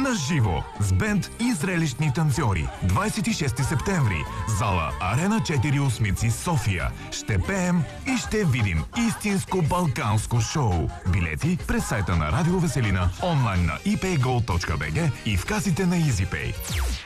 на живо с бенд и зрелищни танцори. 26 септември. Зала Арена 4 Осмици, София. Ще пеем и ще видим истинско балканско шоу. Билети през сайта на Радио Веселина, онлайн на ipaygo.bg и в касите на EasyPay.